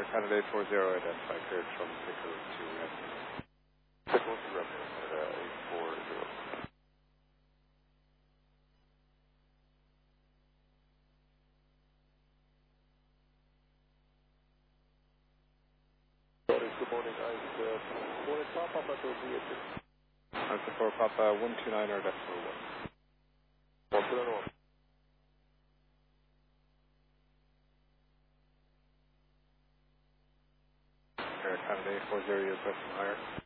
Canada 40, identify cleared from Pickle to Redmond. Pickle to Redmond, Canada 840. Good morning, morning Papa, Metro VH. Answer for Papa 129 or decimal 1. 129. Canada 40, your question higher.